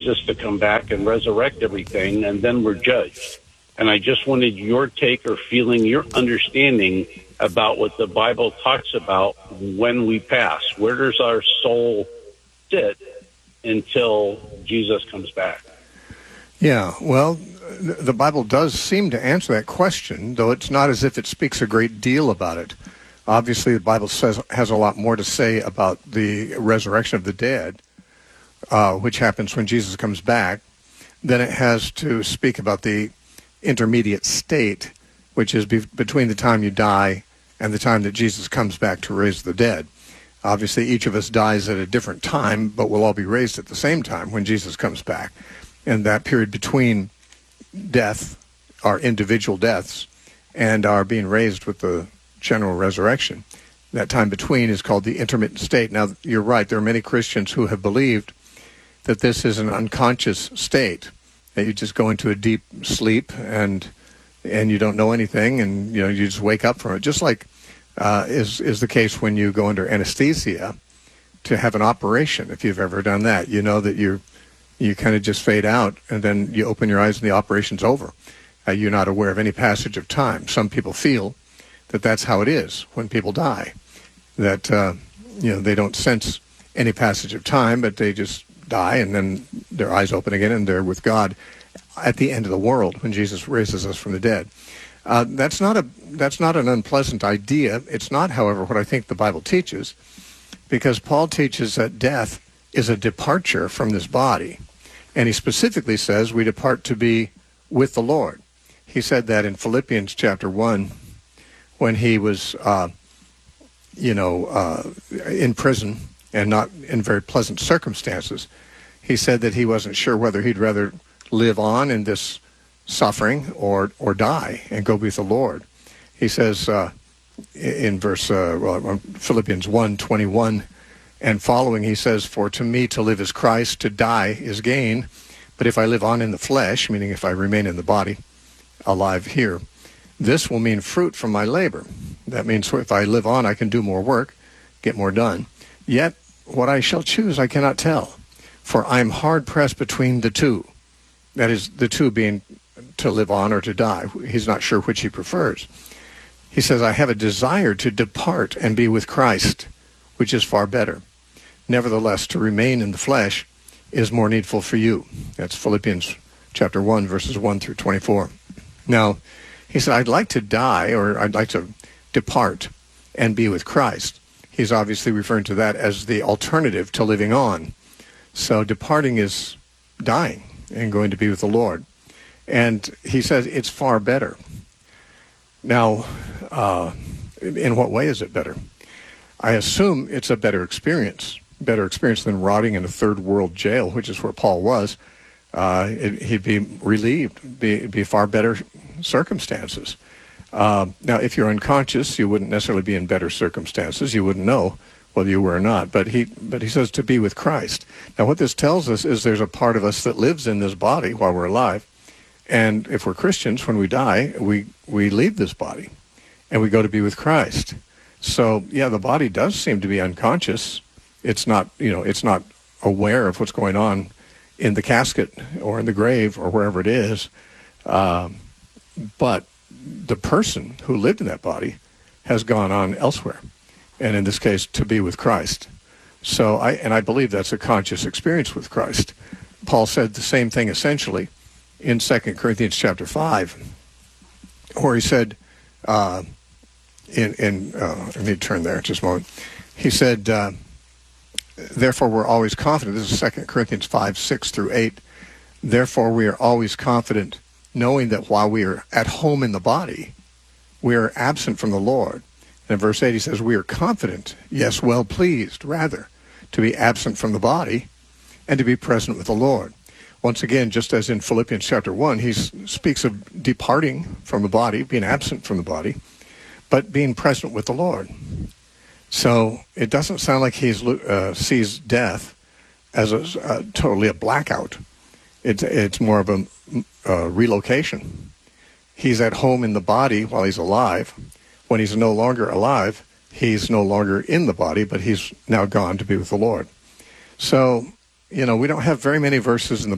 Jesus to come back and resurrect everything, and then we're judged. And I just wanted your take or feeling, your understanding about what the Bible talks about when we pass. Where does our soul sit until Jesus comes back? Yeah, well, the Bible does seem to answer that question, though it's not as if it speaks a great deal about it. Obviously, the Bible has a lot more to say about the resurrection of the dead, which happens when Jesus comes back, than it has to speak about the intermediate state, which is between the time you die and the time that Jesus comes back to raise the dead. Obviously, each of us dies at a different time, but we'll all be raised at the same time when Jesus comes back. And that period between death, our individual deaths, and our being raised with the general resurrection, that time between is called the intermittent state. Now, you're right, there are many Christians who have believed that this is an unconscious state, that you just go into a deep sleep and you don't know anything, and you just wake up from it, just like is the case when you go under anesthesia to have an operation. If you've ever done that, you know that you kind of just fade out, and then you open your eyes and the operation's over. You're not aware of any passage of time. Some people feel that that's how it is when people die, that they don't sense any passage of time, but they just die, and then their eyes open again, and they're with God at the end of the world when Jesus raises us from the dead. That's not an unpleasant idea. It's not, however, what I think the Bible teaches, because Paul teaches that death is a departure from this body, and he specifically says we depart to be with the Lord. He said that in Philippians chapter 1 when he was, in prison and not in very pleasant circumstances. He said that he wasn't sure whether he'd rather live on in this suffering or die and go be with the Lord. He says in Philippians 1:21 and following, he says, "For to me to live is Christ, to die is gain. But if I live on in the flesh," meaning if I remain in the body, alive here, "this will mean fruit from my labor." That means if I live on, I can do more work, get more done. "Yet what I shall choose I cannot tell, for I am hard-pressed between the two." That is, the two being to live on or to die. He's not sure which he prefers. He says, "I have a desire to depart and be with Christ, which is far better. Nevertheless, to remain in the flesh is more needful for you." That's Philippians chapter 1, verses 1 through 24. Now, he said, I'd like to die, or I'd like to depart and be with Christ. He's obviously referring to that as the alternative to living on. So departing is dying and going to be with the Lord. And he says it's far better. Now, in what way is it better? I assume it's a better experience than rotting in a third world jail, which is where Paul was. He'd be relieved, be far better circumstances. Now, if you're unconscious, you wouldn't necessarily be in better circumstances. You wouldn't know whether you were or not. But he says to be with Christ. Now, what this tells us is there's a part of us that lives in this body while we're alive. And if we're Christians, when we die, we leave this body and we go to be with Christ. So, yeah, the body does seem to be unconscious. It's not aware of what's going on in the casket or in the grave or wherever it is. But the person who lived in that body has gone on elsewhere, and in this case, to be with Christ. So I believe that's a conscious experience with Christ. Paul said the same thing essentially in 2 Corinthians chapter 5, where he said, let me turn there just a moment. He said, therefore we're always confident. This is 2 Corinthians 5, 6 through 8. Therefore we are always confident, knowing that while we are at home in the body, we are absent from the Lord. And in verse 8 he says, we are confident, yes, well pleased, rather, to be absent from the body and to be present with the Lord. Once again, just as in Philippians chapter 1, he speaks of departing from the body, being absent from the body, but being present with the Lord. So it doesn't sound like he sees death as totally a blackout. It's more of a relocation. He's at home in the body while he's alive. When he's no longer alive, he's no longer in the body, but he's now gone to be with the Lord. So, we don't have very many verses in the